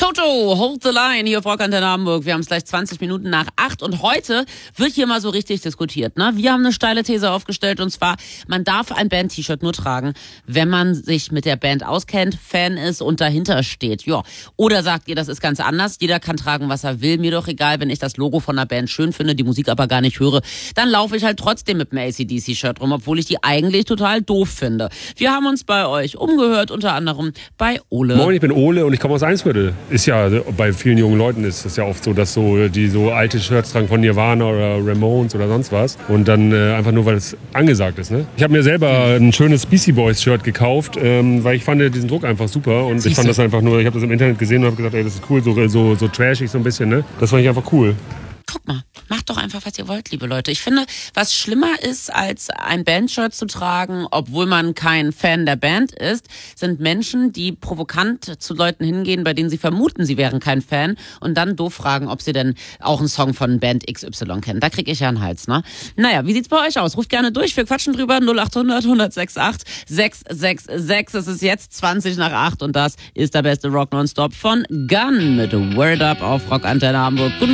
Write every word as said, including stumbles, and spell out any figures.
Toto, hold the line hier auf Rock Antenne Hamburg. Wir haben es gleich zwanzig Minuten nach acht und heute wird hier mal so richtig diskutiert. Ne? Wir haben eine steile These aufgestellt und zwar, man darf ein Band-T-Shirt nur tragen, wenn man sich mit der Band auskennt, Fan ist und dahinter steht. Ja. Oder sagt ihr, das ist ganz anders, jeder kann tragen, was er will, mir doch egal, wenn ich das Logo von einer Band schön finde, die Musik aber gar nicht höre, dann laufe ich halt trotzdem mit einem A C D C-Shirt rum, obwohl ich die eigentlich total doof finde. Wir haben uns bei euch umgehört, unter anderem bei Ole. Moin, ich bin Ole und ich komme aus Eimsbüttel. Ist ja, bei vielen jungen Leuten ist es ja oft so, dass so die so alte Shirts tragen von Nirvana oder Ramones oder sonst was. Und dann äh, einfach nur, weil es angesagt ist. Ne? Ich habe mir selber ein schönes Beastie Boys Shirt gekauft, ähm, weil ich fand diesen Druck einfach super. Und ich fand das einfach nur, ich habe das im Internet gesehen und habe gesagt, ey, das ist cool, so, so, so trashig so ein bisschen. Ne? Das fand ich einfach cool. Guck mal, macht doch einfach, was ihr wollt, liebe Leute. Ich finde, was schlimmer ist, als ein Bandshirt zu tragen, obwohl man kein Fan der Band ist, sind Menschen, die provokant zu Leuten hingehen, bei denen sie vermuten, sie wären kein Fan und dann doof fragen, ob sie denn auch einen Song von Band X Y kennen. Da krieg ich ja einen Hals, ne? Naja, wie sieht's bei euch aus? Ruft gerne durch, wir quatschen drüber. null acht hundert, hundertsechsundachtzig, sechshundertsechsundsechzig. Es ist jetzt zwanzig nach acht und das ist der beste Rock Nonstop von Gun mit Word Up auf Rock Antenne Hamburg.